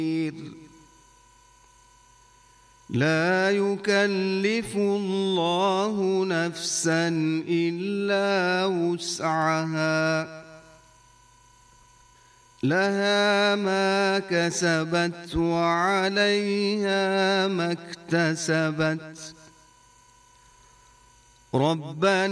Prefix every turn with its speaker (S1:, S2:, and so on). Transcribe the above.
S1: لا يكلف الله نفسا إلا وسعها لها ما كسبت وعليها ما اكتسبت ربنا